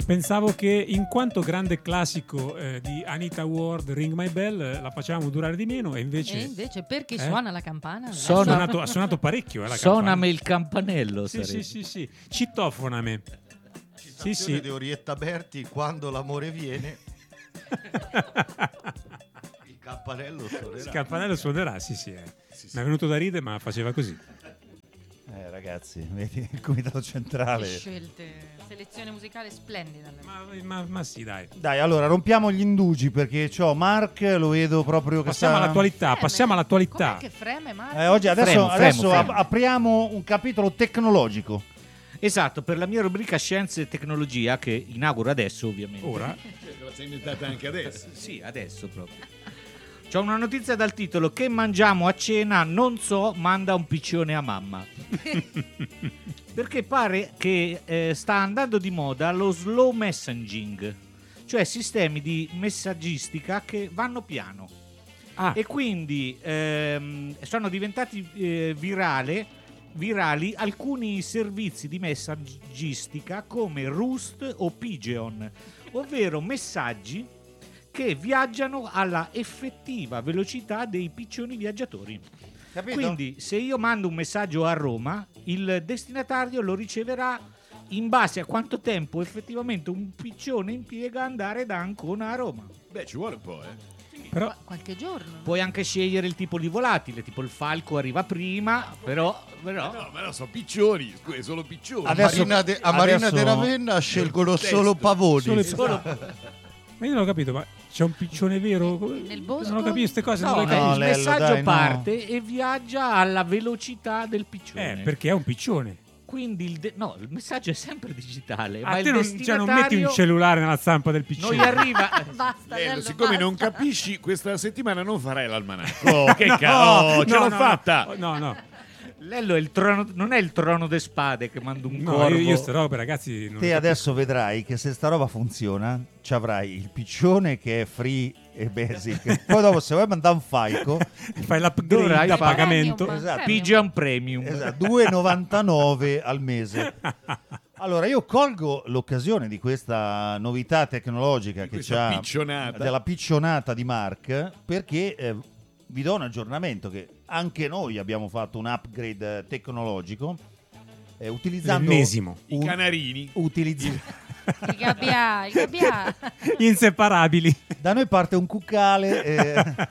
Pensavo che in quanto grande classico di Anita Ward, Ring My Bell, la facevamo durare di meno e invece perché suona la campana? Ha suonato parecchio la Suonami il campanello. Sì. Citofoname. Sì. di Orietta Berti, quando l'amore viene. Il campanello suonerà. Sì. Mi è venuto da ridere, ma faceva così. Ragazzi, vedi il comitato centrale. Scelte, selezione musicale splendida. Ma sì, dai. Dai, allora rompiamo gli indugi perché c'ho Mark, lo vedo proprio che passiamo all'attualità. Com'è che freme, Mark? Oggi adesso fremo. apriamo un capitolo tecnologico. Esatto, per la mia rubrica Scienze e Tecnologia, che inauguro adesso ovviamente. Ora? La sei inventata anche adesso? Sì, adesso proprio. C'ho una notizia dal titolo: che mangiamo a cena, non so, manda un piccione a mamma. Perché pare che sta andando di moda lo slow messaging, cioè sistemi di messaggistica che vanno piano. E quindi sono diventati virali alcuni servizi di messaggistica come Roost o Pigeon, ovvero messaggi che viaggiano alla effettiva velocità dei piccioni viaggiatori. Capito? Quindi se io mando un messaggio a Roma, il destinatario lo riceverà in base a quanto tempo effettivamente un piccione impiega andare da Ancona a Roma. Beh, ci vuole un po', Però qualche giorno. Puoi anche scegliere il tipo di volatile, tipo il falco arriva prima, però... No, ma no, sono piccioni, sono piccioni. A Marina de Ravenna scelgono solo pavoni. Ma io non ho capito, ma c'è un piccione vero? Nel bosco? Non ho capito queste cose. No, il Lello, messaggio dai, parte e viaggia alla velocità del piccione. Perché è un piccione. Quindi il messaggio è sempre digitale. A Ma te il non destinatario metti un cellulare nella zampa del piccione. non gli arriva. Basta, Lello, siccome basta. non capisci, questa settimana non farai l'almanacco. Che cazzo, ce l'ho fatta. No. Lello è il trono, non è il trono de spade che manda un No, corvo. io sta roba, ragazzi. Non Te adesso vedrai che se sta roba funziona, ci avrai il piccione che è free e basic. Poi dopo se vuoi mandare un falco, fai l'upgrade Dovrai da fare- pagamento. Esatto. Pigeon Premium. esatto, 2,99 al mese. Allora io colgo l'occasione di questa novità tecnologica che questa c'ha piccionata. della piccionata di Mark, perché vi do un aggiornamento che anche noi abbiamo fatto un upgrade tecnologico utilizzando L'ennesimo. I canarini. Il gabbia. Inseparabili. Da noi parte un cuccale.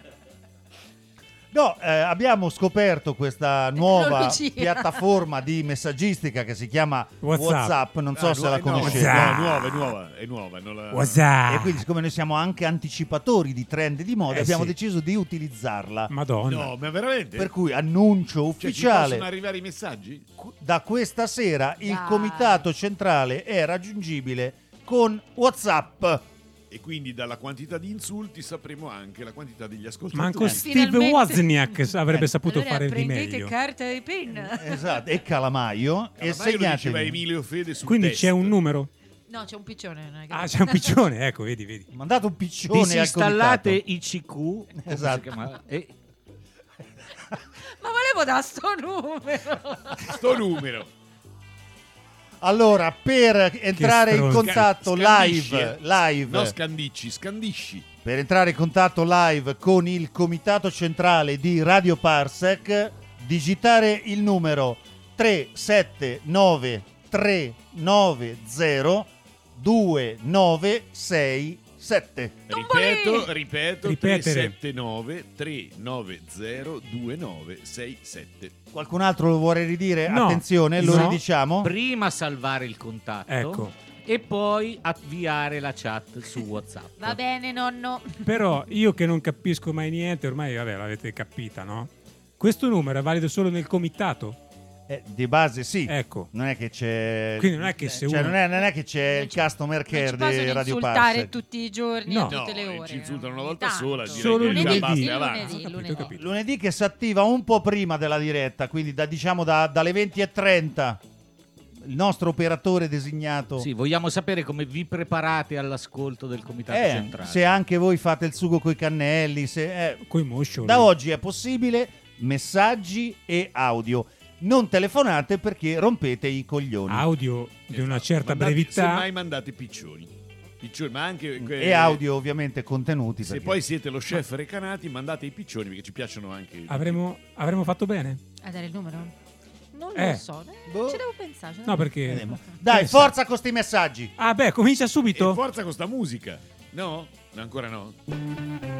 No, abbiamo scoperto questa nuova Tecnologia. piattaforma di messaggistica che si chiama WhatsApp. Non so se la conoscete. È nuova. Non la... WhatsApp. E quindi, siccome noi siamo anche anticipatori di trend e di moda, abbiamo sì. deciso di utilizzarla. Madonna. No, ma veramente? Per cui annuncio Cioè, ci ufficiale: possono arrivare i messaggi? da questa sera il Dai. comitato centrale è raggiungibile con WhatsApp. E quindi dalla quantità di insulti sapremo anche la quantità degli ascoltatori. Manco Steve Finalmente. Wozniak avrebbe saputo Allora fare di prendete meglio. carta e penna. Esatto, e Calamaio. E Calamai lo diceva segnatevi. Emilio Fede su Quindi test. c'è un numero. No, c'è un piccione. non è che- Ah, c'è un piccione. Ecco, vedi. Mandate un piccione al Disinstallate comitato. ICQ. come Esatto. si chiama? E Ma volevo da sto numero. Sto numero. Allora, per entrare in stronzo. contatto Scandisci, live, No, scandisci. per entrare in contatto live con il comitato centrale di Radio Parsec, digitare il numero 379 2967. Ripeto, Ripetere. 379 390 2967. Qualcun altro lo vuole ridire? No. Attenzione, lo No. ridiciamo. prima salvare il contatto. Ecco. E poi avviare la chat su WhatsApp. Va bene, nonno. Però io che non capisco mai niente, ormai vabbè, l'avete capita, no? Questo numero è valido solo nel comitato? Di base sì. Ecco. Non è che c'è. Quindi non è che se cioè, uno- non è che c'è il customer Non care ci possono di Radio insultare Parsec. tutti i giorni No. a tutte le No, ore. ci insultano una Ogni volta tanto. sola, direi Solo che lunedì. basta e Il avanti. Ho capito. Lunedì che si attiva un po' prima della diretta, quindi dalle 20:30. Il nostro operatore designato. Sì, vogliamo sapere come vi preparate all'ascolto del comitato centrale. Se anche voi fate il sugo coi cannelli, Coi moscioli. da oggi è possibile messaggi e audio. non telefonate perché rompete i coglioni. Audio di una certa Mandate- brevità. Semmai mandate piccioni. Ma anche E audio ovviamente contenuti. Se perché- poi siete lo chef recanati, mandate i piccioni perché ci piacciono anche. Avremmo fatto bene? A dare il numero? Non Eh. lo so. Boh. Ci devo pensare. No, perché... Vedremo. Dai, Pensa. forza con sti messaggi. Ah beh, comincia E subito? forza con sta musica. No? Ancora no?